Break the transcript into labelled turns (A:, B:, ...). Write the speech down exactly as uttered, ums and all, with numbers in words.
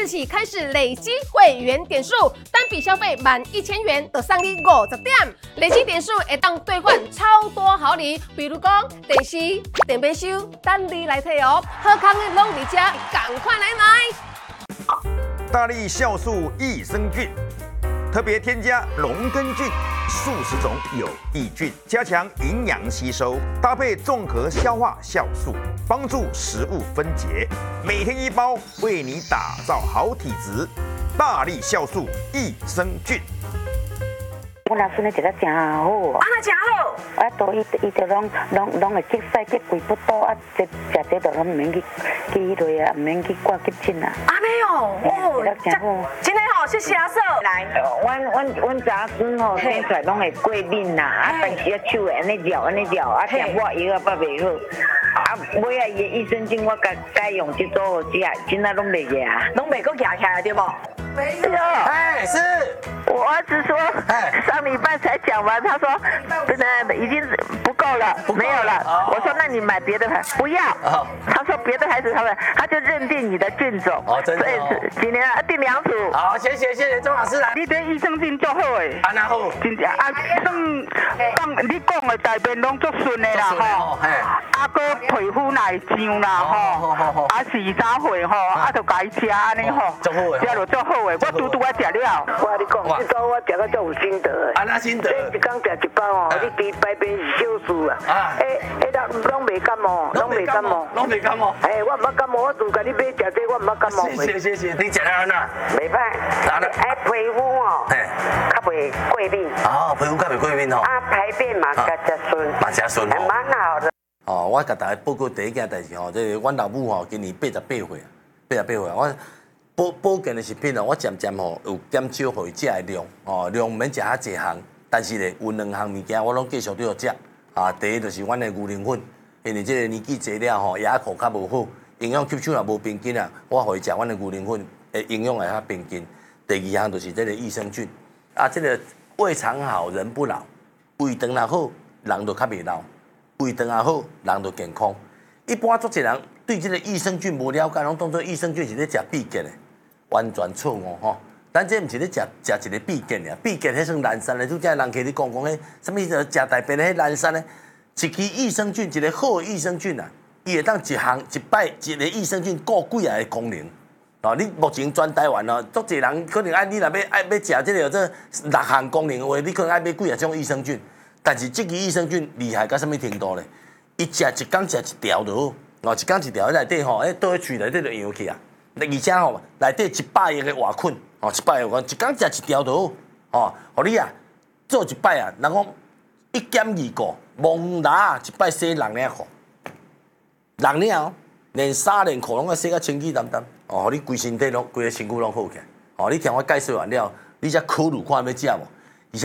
A: 日起开始累积会员点数，单笔消费满一千元就送你五十点，累积点数会当兑换超多好礼，比如讲电视、电杯收，等你来摕哦。好康的拢伫遮，赶快来买！
B: 大力酵素益生菌，特别添加龙根菌数十种有益菌，加强营养吸收，搭配综合消化酵素，帮助食物分解。每天一包，为你打造好体质。大力酵素益生菌。
C: 我老孙咧食得真好哦，
A: 啊，那真好。
C: 啊，都伊伊就拢拢拢会急屎急贵不多啊，这食这都拢唔免去去迄类啊，唔免去挂急诊啊。
A: 安尼哦，哦，
C: 真好。
A: 真诶吼，谢谢阿嫂。
C: 来，阮阮阮查孙吼生出来拢会过敏啦，啊，但是啊手会安尼绕安尼绕，啊，食抹药啊拔袂好。啊，尾啊伊的益生菌我改改用这组食，真啊拢袂个啊，
A: 拢袂够夹起来对不？
C: 没有。
D: 哎，是。
C: 我儿子说，上礼拜才讲完，他说真的已经不够了，没有了。我说那你买别的牌，不要。他说别的牌子他们他就认定你的菌种。
D: 哦，真的。
C: 所以今年订两组。
D: 好，谢谢谢谢钟老师来。
C: 你对益生菌做好诶。
D: 安那好。
C: 真正啊，算当你讲的大便拢做顺的啦吼。啊，个皮肤来痒啦吼。啊，是早会吼，啊，就该吃安尼吼。
D: 做好诶。
C: 吃就做好诶，我拄拄啊食了。我跟你讲。这招我食到足有心得的。
D: 啊，那心得。
C: 一工食一包哦，你比排便是小事啊。啊。诶，诶，拢拢袂感冒，拢袂感冒，
D: 拢袂感冒。
C: 诶，我毋捌感冒，我自家你买食这我毋捌感冒。
D: 谢谢谢谢，你食了安那？
C: 袂歹。
D: 哪了？
C: 哎，皮肤哦，嘿，较袂过敏。哦，
D: 皮肤较袂过敏哦。
C: 啊，排便嘛，较真顺。嘛真顺哦。蛮好的。
D: 哦，我甲大家报告第一件代志吼，即个阮老母吼，今年八十八岁啊，八十八岁啊，我。保保健的食品哦，我渐渐吼有减少互伊食的量哦，量毋免食遐济项，但是咧有两项物件我拢继续都要食啊。第一就是阮的牛奶粉，因为即个年纪济了吼，牙口较无好，营养吸收也无平均啊。我互伊食阮的牛奶粉，诶，营养会较平均。第二项就是即个益生菌啊，即个胃肠好人不老，胃肠若好，人就较袂老；胃肠也好，人就健康。一般足侪人对即个益生菌无了解，拢当做益生菌是咧食必健的。完全错误吼！咱这毋是咧食食一个必健尔，必健迄算蓝山的，拄则人客咧讲讲迄什物食大便的迄蓝山咧，一支益生菌，一个好的益生菌啊，伊会当一项一摆一个益生菌顾几啊个功能。哦，你目前全台湾哦，足侪人可能爱你若要爱要食即个这六项功能的话，你可能爱买几啊种益生菌，但是即支益生菌厉害到什物程度咧？伊食一工食一条就好，哦，一工一条内底吼，迄倒去内底就扬起啊。而且吼，内底一百个活菌，吼一百个活菌，一工食一条就好，吼，互你啊做一摆啊，人讲一减二个，蒙拿一摆洗六领裤，六领哦，连衫连裤拢要洗甲清气淡淡，哦，互你规身体拢规个身躯拢好起来，哦，你听我介绍完了，你才考虑看要食无？